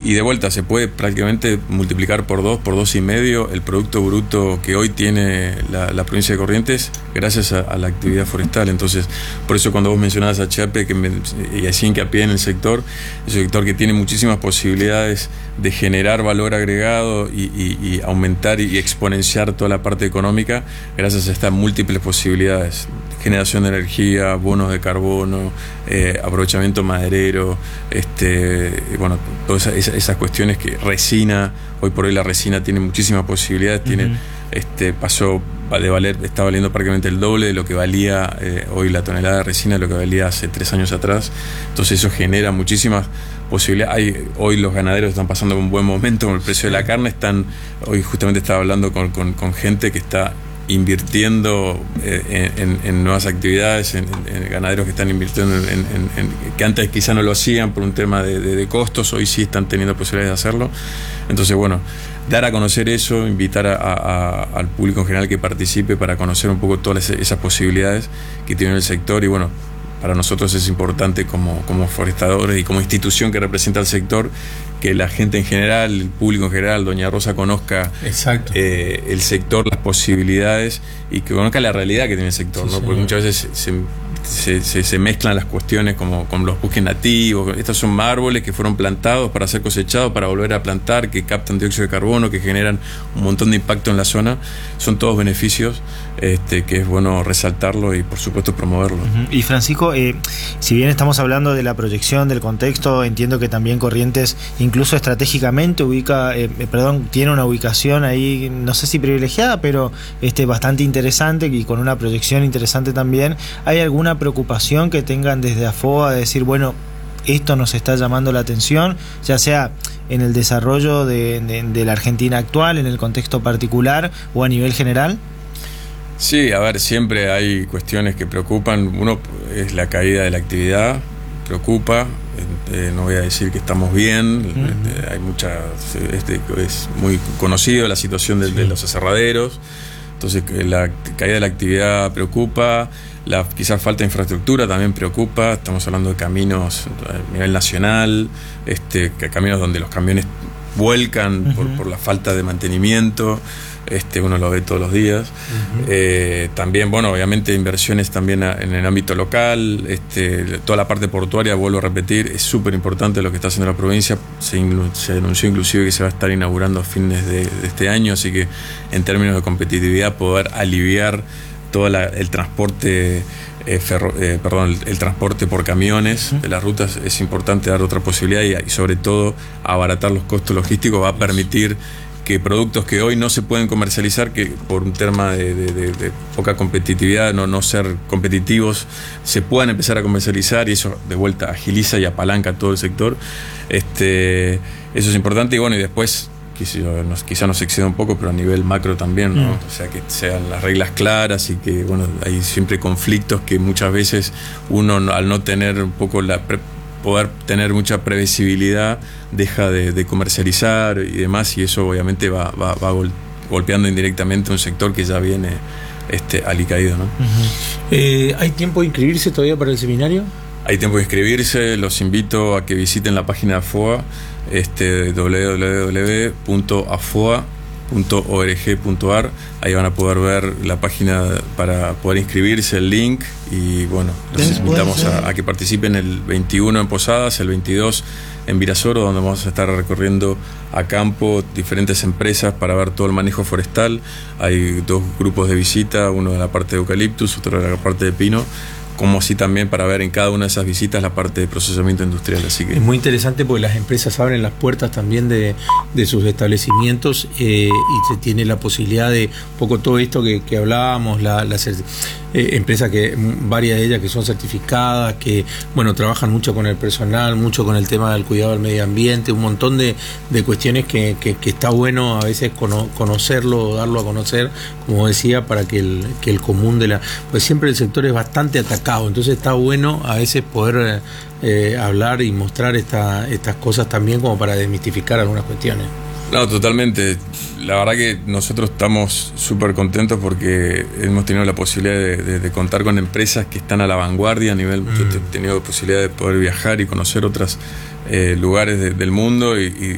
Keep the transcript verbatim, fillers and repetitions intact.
y de vuelta se puede prácticamente multiplicar por dos, por dos y medio el producto bruto que hoy tiene la, la provincia de Corrientes gracias a, a la actividad forestal. Entonces, por eso cuando vos mencionabas a Chiape, que me, y así hincapié en el sector, es un sector que tiene muchísimas posibilidades de generar valor agregado y, y, y aumentar y exponenciar toda la parte económica gracias a estas múltiples posibilidades: generación de energía, bonos de carbono, eh, aprovechamiento maderero, este, bueno, todas esas, esas cuestiones que resina, hoy por hoy la resina tiene muchísimas posibilidades, tiene, uh-huh. este, pasó de valer, está valiendo prácticamente el doble de lo que valía eh, hoy la tonelada de resina, de lo que valía hace tres años atrás. Entonces eso genera muchísimas posibilidades. Hay, hoy los ganaderos están pasando un buen momento con el precio de la carne. Están, hoy justamente estaba hablando con, con, con gente que está invirtiendo eh, en, en nuevas actividades, en, en ganaderos que están invirtiendo en, en, en que antes quizá no lo hacían por un tema de, de, de costos, hoy sí están teniendo posibilidades de hacerlo. Entonces, bueno, dar a conocer eso, invitar a, a, al público en general que participe para conocer un poco todas esas posibilidades que tiene el sector. Y bueno, para nosotros es importante como, como forestadores y como institución que representa al sector, que la gente en general, el público en general, doña Rosa, conozca eh, el sector, las posibilidades y que conozca la realidad que tiene el sector, sí, ¿no? Porque muchas veces se, se, se, se mezclan las cuestiones como con los bosques nativos. Estos son árboles que fueron plantados para ser cosechados, para volver a plantar, que captan dióxido de carbono, que generan un montón de impacto en la zona. Son todos beneficios este, que es bueno resaltarlo y por supuesto promoverlo. Uh-huh. Y Francisco, eh, si bien estamos hablando de la proyección, del contexto, entiendo que también Corrientes incluso estratégicamente ubica, eh, perdón, tiene una ubicación ahí, no sé si privilegiada, pero este, bastante interesante y con una proyección interesante también. ¿Hay alguna preocupación que tengan desde AFOA de decir, bueno, esto nos está llamando la atención, ya sea en el desarrollo de, de, de la Argentina actual, en el contexto particular o a nivel general? Sí, a ver, siempre hay cuestiones que preocupan. Uno es la caída de la actividad, preocupa. Eh, no voy a decir que estamos bien, uh-huh. este, hay muchas, este, es muy conocido la situación de, sí. de los aserraderos. Entonces la caída de la actividad preocupa, la quizás falta de infraestructura también preocupa. Estamos hablando de caminos a nivel nacional, este, que caminos donde los camiones vuelcan uh-huh. por, por la falta de mantenimiento. Este, uno lo ve todos los días. Uh-huh. Eh, también, bueno, obviamente inversiones también a, en el ámbito local, este, toda la parte portuaria, vuelvo a repetir, es súper importante lo que está haciendo la provincia. Se, se anunció inclusive que se va a estar inaugurando a fines de, de este año, así que en términos de competitividad poder aliviar todo la, el transporte eh, ferro, eh, perdón, el, el transporte por camiones uh-huh. de las rutas es importante, dar otra posibilidad y, y sobre todo abaratar los costos logísticos. Va a permitir que productos que hoy no se pueden comercializar, que por un tema de, de, de, de poca competitividad, no, no ser competitivos, se puedan empezar a comercializar, y eso de vuelta agiliza y apalanca todo el sector. Este, eso es importante. Y bueno, y después quizá nos, quizá nos exceda un poco, pero a nivel macro también, ¿no? Mm. O sea, que sean las reglas claras y que, bueno, hay siempre conflictos que muchas veces uno, al no tener un poco la pre- poder tener mucha previsibilidad, deja de, de comercializar y demás, y eso obviamente va, va, va gol, golpeando indirectamente un sector que ya viene este, alicaído, ¿no? Uh-huh. eh, ¿Hay tiempo de inscribirse todavía para el seminario? Hay tiempo de inscribirse, los invito a que visiten la página de AFOA, este, doble u doble u doble u punto afoa punto org punto ar. Ahí van a poder ver la página para poder inscribirse, el link, y bueno, los invitamos a, a que participen el veintiuno en Posadas, el veintidós en Virasoro, donde vamos a estar recorriendo a campo diferentes empresas para ver todo el manejo forestal. Hay dos grupos de visita, uno de la parte de eucaliptus, otro de la parte de pino, como así también para ver en cada una de esas visitas la parte de procesamiento industrial. Así que es muy interesante porque las empresas abren las puertas también de, de sus establecimientos eh, y se tiene la posibilidad de un poco todo esto que, que hablábamos, la, las eh, empresas que varias de ellas que son certificadas, que bueno, trabajan mucho con el personal, mucho con el tema del cuidado del medio ambiente, un montón de, de cuestiones que, que, que está bueno a veces cono, conocerlo, darlo a conocer, como decía, para que el, que el común de la... Pues siempre el sector es bastante atacado. Entonces está bueno a veces poder eh, hablar y mostrar esta, estas cosas también como para desmistificar algunas cuestiones. No, totalmente. La verdad que nosotros estamos súper contentos porque hemos tenido la posibilidad de, de, de contar con empresas que están a la vanguardia a nivel... Mm. Yo he tenido posibilidad de poder viajar y conocer otros eh, lugares de, del mundo y, y